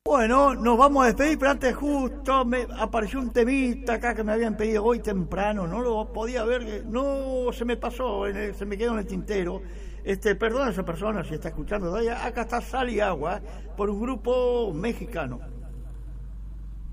Bueno, nos vamos a despedir, pero antes justo me apareció un temita acá que me habían pedido hoy temprano, no lo podía ver, no se me pasó, se me quedó en el tintero. Perdón a esa persona si está escuchando todavía, acá está Sal y Agua, por un grupo mexicano.